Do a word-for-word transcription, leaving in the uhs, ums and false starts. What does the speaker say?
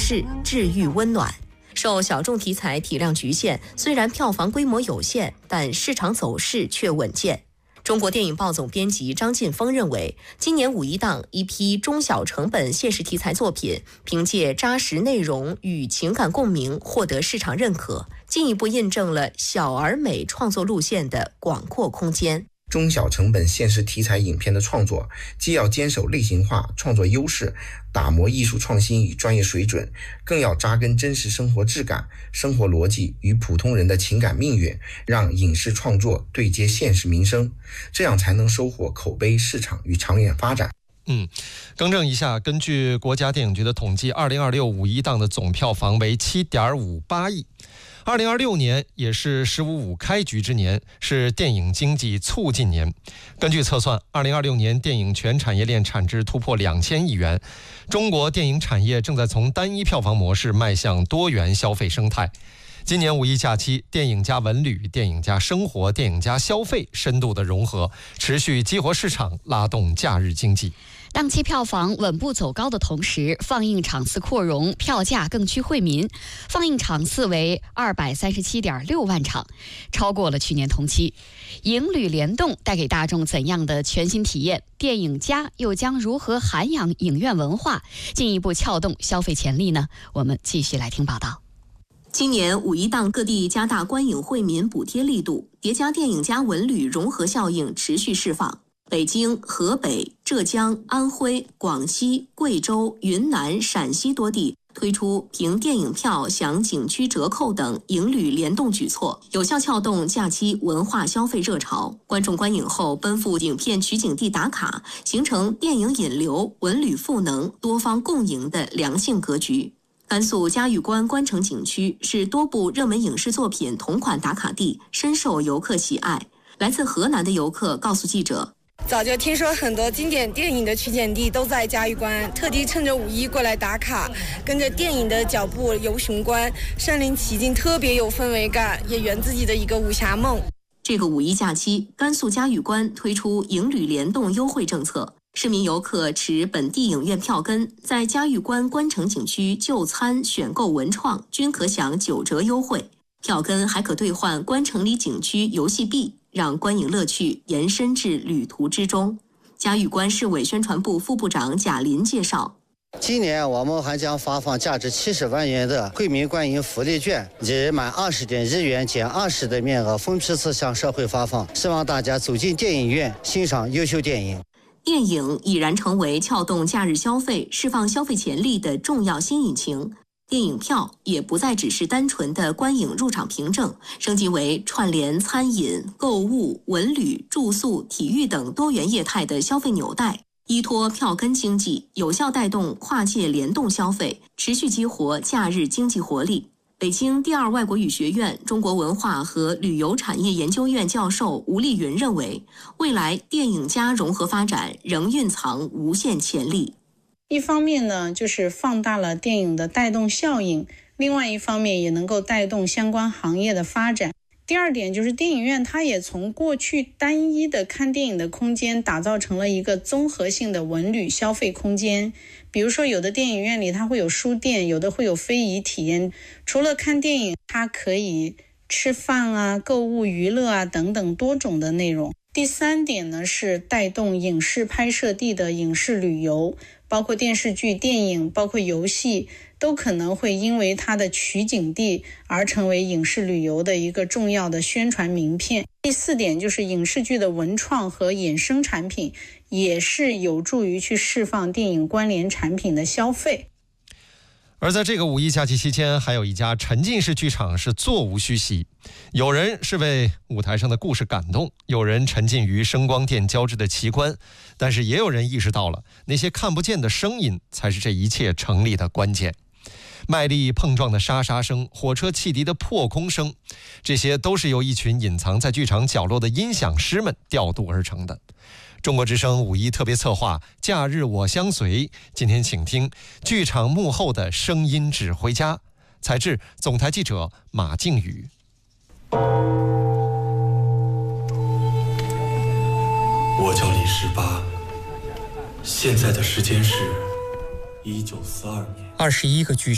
视，治愈温暖。受小众题材体量局限，虽然票房规模有限，但市场走势却稳健。中国电影报总编辑张晋峰认为，今年五一档一批中小成本现实题材作品，凭借扎实内容与情感共鸣获得市场认可，进一步印证了小而美创作路线的广阔空间。 中小成本现实题材影片的创作，既要坚守类型化创作优势，打磨艺术创新与专业水准，更要扎根真实生活质感、生活逻辑与普通人的情感命运，让影视创作对接现实民生，这样才能收获口碑、市场与长远发展。 嗯，更正一下，根据国家电影局的统计，二零二六五一档的总票房为 七点五八亿。二零二六年也是十五五开局之年，是电影经济促进年。根据测算，二零二六年电影全产业链产值突破两千亿元。中国电影产业正在从单一票房模式迈向多元消费生态。今年五一假期，电影加文旅、电影加生活、电影加消费深度的融合，持续激活市场，拉动假日经济。 档期票房稳步走高的同时，放映场次扩容，票价更趋惠民。放映场次为二百三十七点六万场，超过了去年同期。影旅联动带给大众怎样的全新体验？电影家又将如何涵养影院文化，进一步撬动消费潜力呢？我们继续来听报道。 今年五一档各地加大观影惠民补贴力度，叠加电影加文旅融合效应持续释放。北京、河北、浙江、安徽、广西、贵州、云南、陕西多地推出凭电影票享景区折扣等影旅联动举措，有效撬动假期文化消费热潮。观众观影后奔赴影片取景地打卡，形成电影引流、文旅赋能、多方共赢的良性格局。甘肃嘉峪关关城景区是多部热门影视作品同款打卡地，深受游客喜爱。来自河南的游客告诉记者， 早就听说很多经典电影的取景地都在嘉峪关，特地趁着五一过来打卡，跟着电影的脚步游雄关，身临其境，特别有氛围感，也圆自己的一个武侠梦。 这个五一假期，甘肃嘉峪关推出影旅联动优惠政策，市民游客持本地影院票根，在嘉峪关关城景区就餐、选购文创均可享九折优惠，票根还可兑换关城里景区游戏币，让观影乐趣延伸至旅途之中。嘉峪关市委宣传部副部长贾林介绍， 今年我们还将发放价值七十万元的惠民观影福利券，以满二十点日元减二十的面额分批次向社会发放，希望大家走进电影院欣赏优秀电影。 电影已然成为撬动假日消费、释放消费潜力的重要新引擎。电影票也不再只是单纯的观影入场凭证，升级为串联餐饮、购物、文旅、住宿、体育等多元业态的消费纽带，依托票根经济，有效带动跨界联动消费，持续激活假日经济活力。北京第二外国语学院中国文化和旅游产业研究院教授吴丽云认为，未来电影加融合发展仍蕴藏无限潜力。 一方面呢，就是放大了电影的带动效应，另外一方面也能够带动相关行业的发展。第二点就是电影院它也从过去单一的看电影的空间打造成了一个综合性的文旅消费空间。比如说有的电影院里它会有书店，有的会有非遗体验，除了看电影它可以吃饭啊、购物、娱乐啊等等多种的内容。第三点呢是带动影视拍摄地的影视旅游，包括电视剧、电影，包括游戏，都可能会因为它的取景地而成为影视旅游的一个重要的宣传名片。第四点就是影视剧的文创和衍生产品，也是有助于去释放电影关联产品的消费。 而在这个五一假期期间，还有一家沉浸式剧场是座无虚席。有人是为舞台上的故事感动，有人沉浸于声光电交织的奇观，但是也有人意识到了，那些看不见的声音才是这一切成立的关键。麦粒碰撞的沙沙声，火车汽笛的破空声，这些都是由一群隐藏在剧场角落的音响师们调度而成的。中国之声五一特别策划假日我相随，今天请听剧场幕后的声音指挥家，采制总台记者马靖宇。 我叫李十八，现在的时间是一九四二年。 二十一个剧